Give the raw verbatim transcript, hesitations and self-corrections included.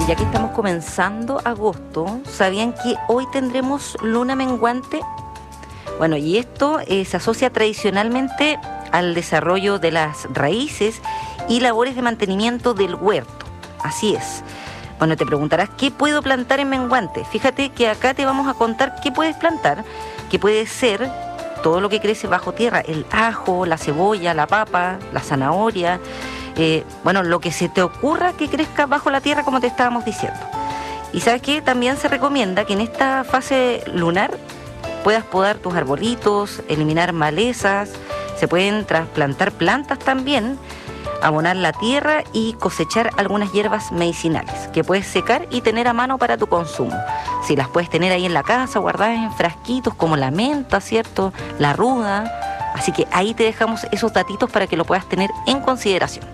que ya que estamos comenzando agosto, ¿sabían que hoy tendremos luna menguante? Bueno, y esto eh, se asocia tradicionalmente al desarrollo de las raíces y labores de mantenimiento del huerto. Así es. Bueno, te preguntarás, ¿qué puedo plantar en menguante? Fíjate que acá te vamos a contar qué puedes plantar, que puede ser todo lo que crece bajo tierra, el ajo, la cebolla, la papa, la zanahoria, eh, bueno, lo que se te ocurra que crezca bajo la tierra, como te estábamos diciendo. Y ¿sabes qué? También se recomienda que en esta fase lunar puedas podar tus arbolitos, eliminar malezas, se pueden trasplantar plantas también, abonar la tierra y cosechar algunas hierbas medicinales que puedes secar y tener a mano para tu consumo. Si las puedes tener ahí en la casa, guardadas en frasquitos como la menta, ¿cierto? La ruda. Así que ahí te dejamos esos datitos para que lo puedas tener en consideración.